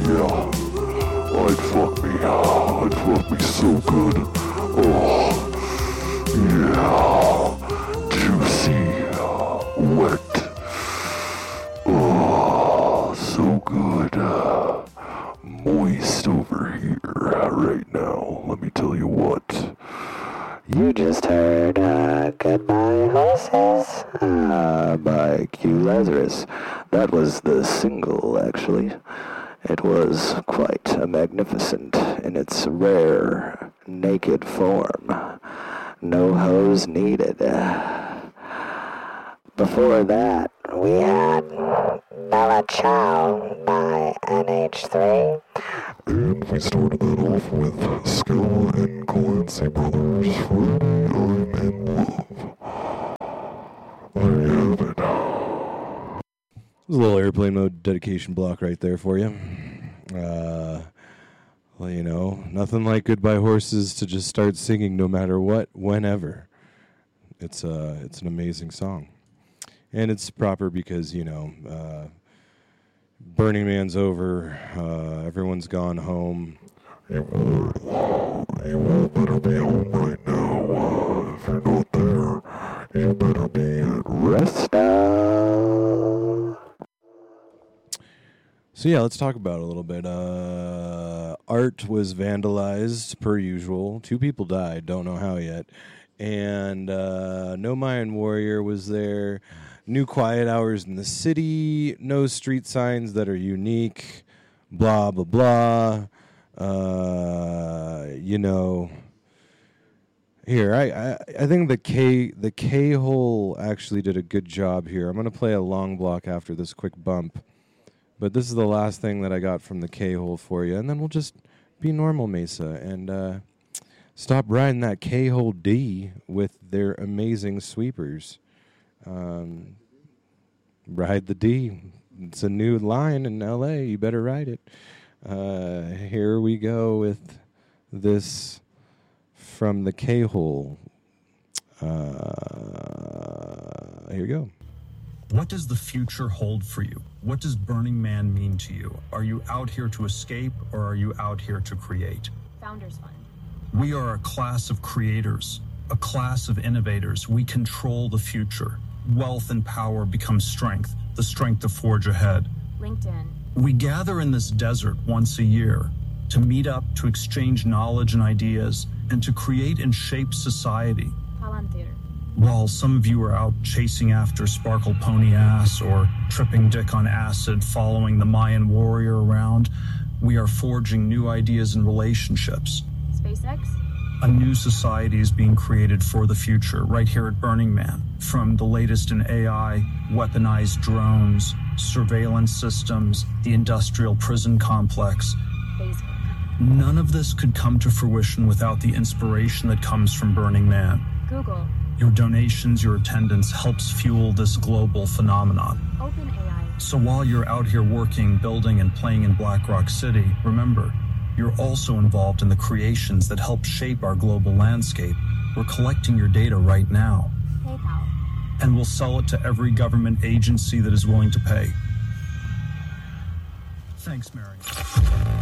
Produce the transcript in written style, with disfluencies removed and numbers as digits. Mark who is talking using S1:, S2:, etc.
S1: Yeah. I'd fuck me so good. Oh, yeah. Juicy, wet. Oh, so good. Moist over here right now. Let me tell you what.
S2: You just heard Goodbye Horses by Q Lazarus. That was the single, actually. It was quite magnificent in its rare, naked form. No hose needed. Before that, we had Bella Ciao by NH3.
S1: And we started that off with Skilla and Clancy Brothers for I'm in Love. There you have it.
S3: There's a little airplane mode dedication block right there for you. Well, you know, nothing like Goodbye Horses to just start singing no matter what, whenever. It's an amazing song. And it's proper because, you know, Burning Man's over, everyone's gone home.
S1: You all better be home right now. If you're not there, you better be at rest.
S3: So yeah, let's talk about it a little bit. Art was vandalized per usual. 2 people died, don't know how yet. And no Mayan warrior was there. New quiet hours in the city. No street signs that are unique. Blah, blah, blah. You know. Here, I think the K-hole actually did a good job here. I'm going to play a long block after this quick bump. But this is the last thing that I got from the K-hole for you. And then we'll just be normal, Mesa. And stop riding that K-hole D with their amazing sweepers. Ride the D. It's a new line in L.A. You better ride it. Here we go with this from the K-hole. Here you go.
S4: What does the future hold for you? What does Burning Man mean to you? Are you out here to escape, or are you out here to create?
S5: Founders Fund.
S4: We are a class of creators, a class of innovators. We control the future. Wealth and power become strength, the strength to forge ahead.
S5: LinkedIn.
S4: We gather in this desert once a year to meet up, to exchange knowledge and ideas, and to create and shape society.
S5: Palantir.
S4: While some of you are out chasing after sparkle pony ass or tripping dick on acid, following the Mayan warrior around, we are forging new ideas and relationships.
S5: SpaceX.
S4: A new society is being created for the future right here at Burning Man. From the latest in AI, weaponized drones, surveillance systems, the industrial prison complex.
S5: Facebook.
S4: None of this could come to fruition without the inspiration that comes from Burning Man.
S5: Google.
S4: Your donations, your attendance helps fuel this global phenomenon.
S5: OpenAI.
S4: So while you're out here working, building, and playing in Black Rock City, remember, you're also involved in the creations that help shape our global landscape. We're collecting your data right now.
S5: PayPal.
S4: And we'll sell it to every government agency that is willing to pay. Thanks, Mary.